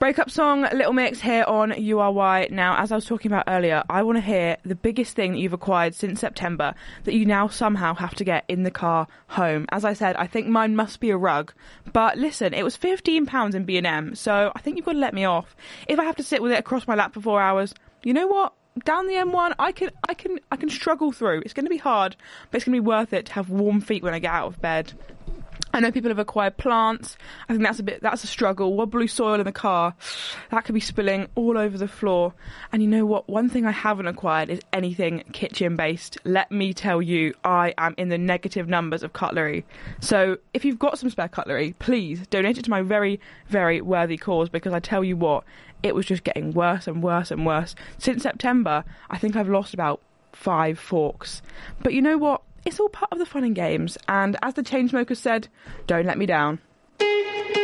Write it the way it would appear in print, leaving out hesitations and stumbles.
Breakup song, Little Mix here on URY. Now, as I was talking about earlier, I want to hear the biggest thing that you've acquired since September that you now somehow have to get in the car home. As I said, I think mine must be a rug. But listen, it was £15 in B&M, so I think you've got to let me off. If I have to sit with it across my lap for 4 hours, you know what? Down the M1, I can struggle through. It's going to be hard, but it's going to be worth it to have warm feet when I get out of bed. I know people have acquired plants. I think that's a struggle. Wobbly soil in the car, that could be spilling all over the floor. And you know what? One thing I haven't acquired is anything kitchen-based. Let me tell you, I am in the negative numbers of cutlery. So if you've got some spare cutlery, please donate it to my very, very worthy cause, because I tell you what, it was just getting worse and worse and worse. Since September, I think I've lost about 5 forks. But you know what? It's all part of the fun and games, and as the Chainsmokers said, don't let me down.